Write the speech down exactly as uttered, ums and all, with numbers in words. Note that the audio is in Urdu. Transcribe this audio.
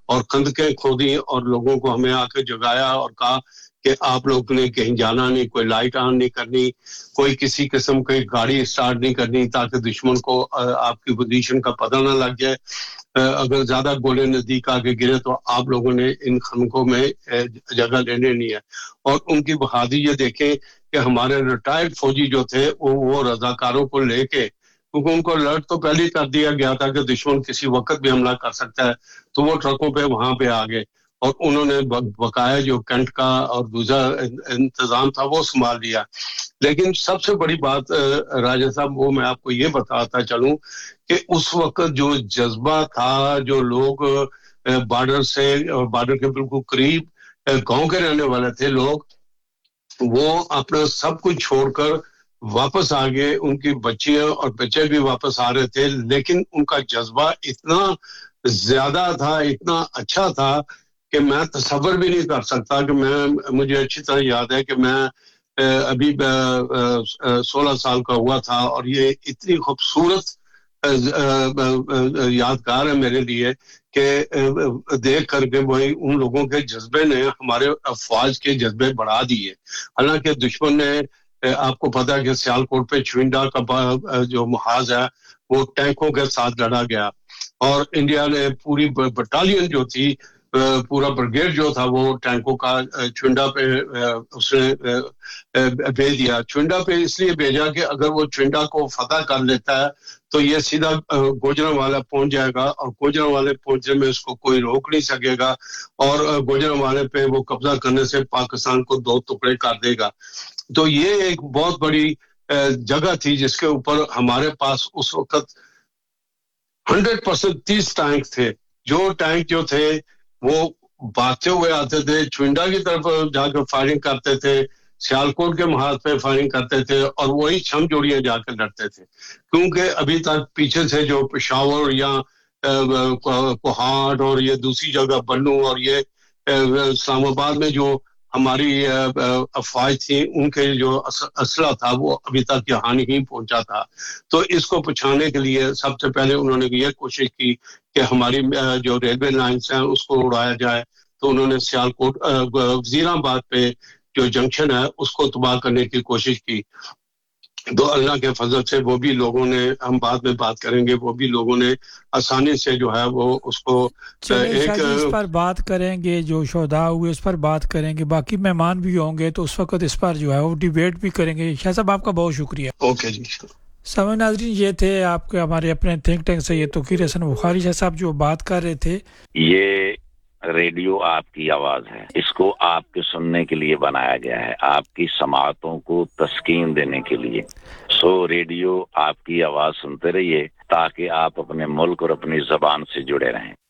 اور خندقیں کھودی اور لوگوں کو ہمیں آ کے جگایا اور کہا کہ آپ لوگ نے کہیں جانا نہیں, کوئی لائٹ آن نہیں کرنی, کوئی کسی قسم کی گاڑی سٹارٹ نہیں کرنی تاکہ دشمن کو آپ کی پوزیشن کا پتہ نہ لگ جائے. اگر زیادہ گولے نزدیک آ کے گرے تو آپ لوگوں نے ان خندقوں میں جگہ لینے نہیں ہے. اور ان کی بہادری یہ دیکھیں کہ ہمارے ریٹائرڈ فوجی جو تھے وہ وہ رضاکاروں کو لے کے, کیونکہ ان کو الرٹ تو پہلے ہی کر دیا گیا تھا کہ دشمن کسی وقت بھی حملہ کر سکتا ہے, تو وہ ٹرکوں پہ وہاں پہ آ گئے اور انہوں نے بقایا جو کینٹ کا اور دوسرا انتظام تھا وہ سنبھال لیا. لیکن سب سے بڑی بات راجہ صاحب وہ میں آپ کو یہ بتاتا چلوں کہ اس وقت جو جذبہ تھا, جو لوگ بارڈر سے بارڈر کے بالکل قریب گاؤں کے رہنے والے تھے لوگ, وہ اپنا سب کچھ چھوڑ کر واپس آ گئے. ان کی بچیاں اور بچے بھی واپس آ رہے تھے, لیکن ان کا جذبہ اتنا زیادہ تھا, اتنا اچھا تھا کہ میں تصور بھی نہیں کر سکتا. کہ میں مجھے اچھی طرح یاد ہے کہ میں ابھی سولہ سال کا ہوا تھا اور یہ اتنی خوبصورت یادگار ہے میرے لیے کہ دیکھ کر کے وہی ان لوگوں کے جذبے نے ہمارے افواج کے جذبے بڑھا دیے. حالانکہ دشمن نے, آپ کو پتا ہے کہ سیالکوٹ پہ چوئنڈا کا جو محاذ ہے وہ ٹینکوں کے ساتھ لڑا گیا, اور انڈیا نے پوری بٹالین جو تھی, پورا بریگیڈ جو تھا وہ ٹینکوں کا چوئنڈا پہ اس نے بھیج دیا. چوئنڈا پہ اس لیے بھیجا کہ اگر وہ چوئنڈا کو فتح کر لیتا ہے تو یہ سیدھا گوجرانوالہ پہنچ جائے گا, اور گوجرانوالے پہنچنے میں اس کو کوئی روک نہیں سکے گا, اور گوجرانوالے پہ وہ قبضہ کرنے سے پاکستان کو دو ٹکڑے کر دے گا. تو یہ ایک بہت بڑی جگہ تھی جس کے اوپر ہمارے پاس اس وقت ہنڈریڈ پرسینٹ تیس ٹینک تھے. جو ٹینک جو تھے وہ بھاگتے ہوئے آتے تھے, چوئنڈا کی طرف جا کے فائرنگ کرتے تھے, سیالکوٹ کے محاذ پہ فائرنگ کرتے تھے, اور وہی چھم جوڑیاں جا کے لڑتے تھے. کیونکہ ابھی تک پیچھے سے جو پشاور یا کوہاٹ اور یہ دوسری جگہ بنو اور یہ اسلام آباد میں جو ہماری افواج تھی, ان کے جو اسلحہ تھا وہ ابھی تک یہاں نہیں پہنچا تھا. تو اس کو پہنچانے کے لیے سب سے پہلے انہوں نے یہ کوشش کی کہ ہماری جو ریلوے لائنز ہیں اس کو اڑایا جائے. تو انہوں نے سیالکوٹ وزیر آباد پہ جو جنکشن ہے اس کو تباہ کرنے کی کوشش کی. تو اللہ کے فضل سے وہ بھی لوگوں نے, ہم بعد میں بات کریں گے, وہ بھی لوگوں نے آسانی سے جو ہے وہ اس کو ایک اس پر بات کریں گے, جو شہداء ہوئے اس پر بات کریں گے, باقی مہمان بھی ہوں گے تو اس وقت اس پر جو ہے وہ ڈیبیٹ بھی کریں گے. شاہ صاحب آپ کا بہت شکریہ. اوکے جی. سامع ناظرین, یہ تھے آپ کے ہمارے اپنے تھنک ٹینک سے یہ توقیر حسن بخاری شاہ صاحب جو بات کر رہے تھے. یہ ریڈیو آپ کی آواز ہے, اس کو آپ کے سننے کے لیے بنایا گیا ہے, آپ کی سماعتوں کو تسکین دینے کے لیے. سو ریڈیو آپ کی آواز سنتے رہیے تاکہ آپ اپنے ملک اور اپنی زبان سے جڑے رہیں.